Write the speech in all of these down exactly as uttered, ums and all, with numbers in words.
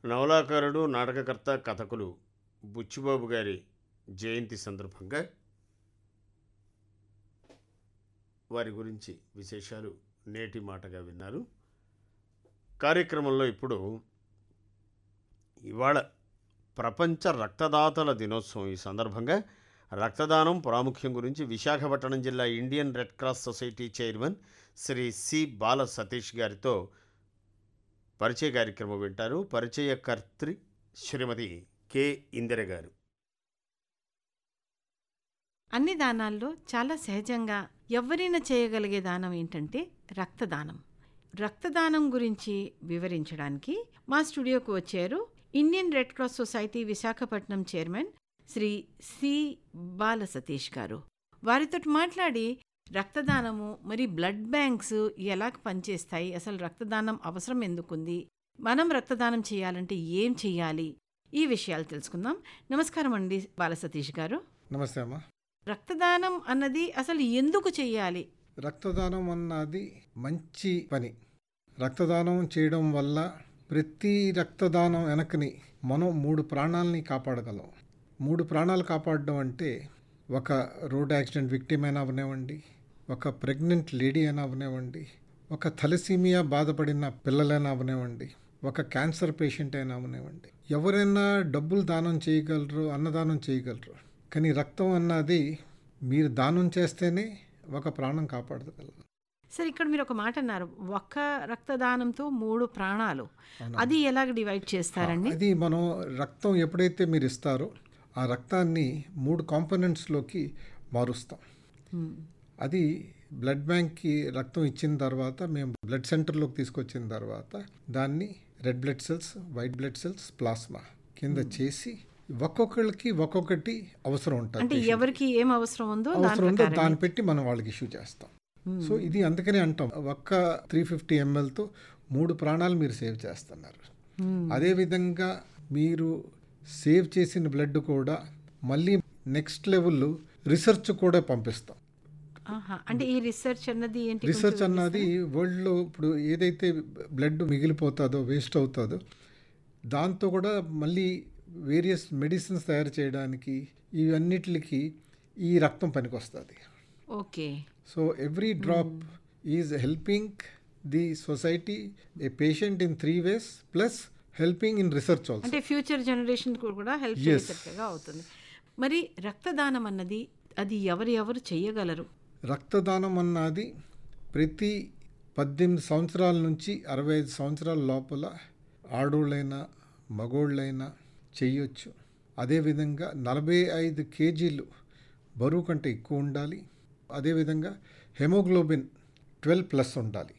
నవలాకారుడు, నాటకకర్త, కథకులు బుచ్చిబాబు గారి జయంతి సందర్భంగా వారి గురించి విశేషాలు నేటి మాటగా విన్నారు. కార్యక్రమంలో ఇప్పుడు ఇవాళ ప్రపంచ రక్తదాతల దినోత్సవం. ఈ సందర్భంగా రక్తదానం ప్రాముఖ్యం గురించి విశాఖపట్నం జిల్లా Indian red cross society chairman Shri C బాల సతీష్ గారితో పరిచయ కార్యక్రమం వింటారు. పరిచయకర్త్రి శ్రీమతి కె ఇందిర గారు. అన్ని దానాల్లో చాలా సహజంగా ఎవరైనా చేయగలిగే దానం ఏంటంటే రక్తదానం. రక్తదానం గురించి వివరించడానికి మా స్టూడియోకు వచ్చారు Indian red cross society Visakhapatnam chairman Shri C బాల సతీష్ గారు. వారితో మాట్లాడి రక్తదానము మరి బ్లడ్ బ్యాంక్స్ ఎలా పనిచేస్తాయి, అసలు రక్తదానం అవసరం ఎందుకుంది, మనం రక్తదానం చేయాలంటే ఏం చెయ్యాలి, ఈ విషయాలు తెలుసుకుందాం. నమస్కారం అండి బాల సతీష్ గారు. నమస్తే అమ్మా. రక్తదానం అన్నది అసలు ఎందుకు చెయ్యాలి? రక్తదానం అన్నది మంచి పని. రక్తదానం చేయడం వల్ల ప్రతి రక్తదానం వెనకని మనం మూడు ప్రాణాలని కాపాడగలం. మూడు ప్రాణాలు కాపాడడం అంటే ఒక రోడ్ యాక్సిడెంట్ విక్టిమ్ అయినా అవనివ్వండి, ఒక ప్రెగ్నెంట్ లేడీ అయినా అవనివ్వండి, ఒక థలసీమియా బాధపడిన పిల్లలైనా అవనివ్వండి, ఒక క్యాన్సర్ పేషెంట్ అయినా అవనివ్వండి. ఎవరైనా డబ్బులు దానం చేయగలరు, అన్నదానం చేయగలరు. కానీ రక్తం అన్నది మీరు దానం చేస్తేనే ఒక ప్రాణం కాపాడగలరు. సరే, ఇక్కడ మీరు ఒక మాట అన్నారు, ఒక్క రక్తదానంతో మూడు ప్రాణాలు. అది ఎలాగ డివైడ్ చేస్తారండి? అది మనం రక్తం ఎప్పుడైతే మీరు ఇస్తారో ఆ రక్తాన్ని మూడు కాంపోనెంట్స్లోకి మారుస్తాం. అది బ్లడ్ బ్యాంక్కి రక్తం ఇచ్చిన తర్వాత మేము బ్లడ్ సెంటర్లోకి తీసుకొచ్చిన తర్వాత దాన్ని red blood cells, white blood cells, plasma కింద చేసి ఒక్కొక్కరికి ఒక్కొక్కటి అవసరం ఉంటుంది. అంటే ఎవరికి ఏం అవసరం ఉందో అవసరం ఉందో దాన్ని పెట్టి మనం వాళ్ళకి ఇష్యూ చేస్తాం. సో ఇది అందుకనే అంటాం, ఒక్క త్రీ ఫిఫ్టీ ఎంఎల్తో మూడు ప్రాణాలు మీరు సేవ్ చేస్తున్నారు. అదేవిధంగా మీరు సేవ్ చేసిన బ్లడ్ కూడా మళ్ళీ నెక్స్ట్ లెవెల్ రీసెర్చ్ కూడా పంపిస్తాం. అంటే ఈ రీసెర్చ్ అన్నది ఏంటి? రీసెర్చ్ అన్నది వరల్డ్లో ఇప్పుడు ఏదైతే బ్లడ్ మిగిలిపోతుందో, వేస్ట్ అవుతుందో, దాంతో కూడా మళ్ళీ వేరియస్ మెడిసిన్స్ తయారు చేయడానికి ఇవన్నిటికి ఈ రక్తం పనికొస్తుంది. Okay. So every drop is helping the society, A patient in three ways plus helping in research also. అంటే ఫ్యూచర్ జనరేషన్ కూడా హెల్ప్ చేసేట్టుగా అవుతుంది. మరి రక్తదానం అన్నది అది ఎవరు ఎవరు చేయగలరు? రక్తదానం అన్నది ప్రతి పద్దెనిమిది సంవత్సరాల నుంచి అరవై ఐదు సంవత్సరాల లోపల ఆడోళ్ళైనా మగోళ్ళైనా చెయ్యొచ్చు. అదేవిధంగా నలభై ఐదు కేజీలు బరువు కంటే ఎక్కువ ఉండాలి. అదేవిధంగా హెమోగ్లోబిన్ ట్వెల్వ్ ప్లస్ ఉండాలి.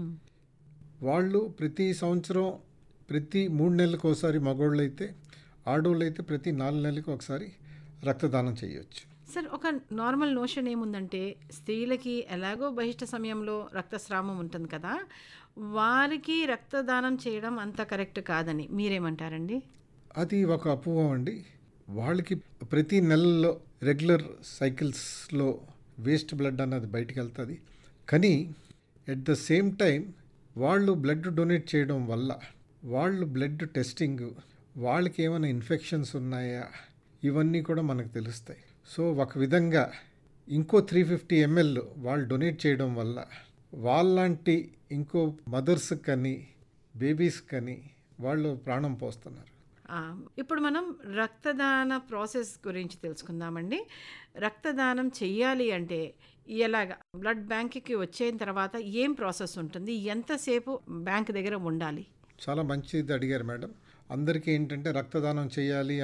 వాళ్ళు ప్రతి సంవత్సరం ప్రతి మూడు నెలలకు ఒకసారి మగోళ్ళు అయితే, ఆడోళ్ళు అయితే ప్రతి నాలుగు నెలలకు ఒకసారి రక్తదానం చేయొచ్చు. సార్, ఒక నార్మల్ నోషన్ ఏముందంటే స్త్రీలకి ఎలాగో బహిష్ట సమయంలో రక్తస్రావం ఉంటుంది కదా, వారికి రక్తదానం చేయడం అంత కరెక్ట్ కాదని మీరేమంటారండి? అది ఒక అపోహ అండి. వాళ్ళకి ప్రతి నెలలో రెగ్యులర్ సైకిల్స్లో వేస్ట్ బ్లడ్ అన్నది బయటికి వెళ్తుంది. కానీ ఎట్ ద సేమ్ టైం వాళ్ళు బ్లడ్ డొనేట్ చేయడం వల్ల వాళ్ళు బ్లడ్ టెస్టింగ్, వాళ్ళకి ఏమైనా ఇన్ఫెక్షన్స్ ఉన్నాయా, ఇవన్నీ కూడా మనకు తెలుస్తాయి. సో ఒక విధంగా ఇంకో త్రీ ఫిఫ్టీ ఎంఎల్ వాళ్ళు డొనేట్ చేయడం వల్ల వాళ్ళంటి ఇంకో మదర్స్ కానీ బేబీస్ కానీ వాళ్ళు ప్రాణం పోస్తున్నారు. ఇప్పుడు మనం రక్తదాన ప్రాసెస్ గురించి తెలుసుకుందామండి. రక్తదానం చెయ్యాలి అంటే ఎలాగా, బ్లడ్ బ్యాంక్కి వచ్చిన తర్వాత ఏం ప్రాసెస్ ఉంటుంది, ఎంతసేపు బ్యాంక్ దగ్గర ఉండాలి? చాలా మంచిది అడిగారు మేడం. అందరికీ ఏంటంటే రక్తదానం చేయాలి